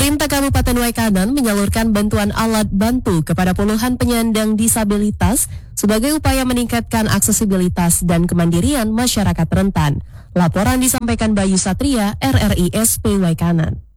Pemerintah Kabupaten Waikanan menyalurkan bantuan alat bantu kepada puluhan penyandang disabilitas sebagai upaya meningkatkan aksesibilitas dan kemandirian masyarakat rentan. Laporan disampaikan Bayu Satria, RRI SP Waikanan.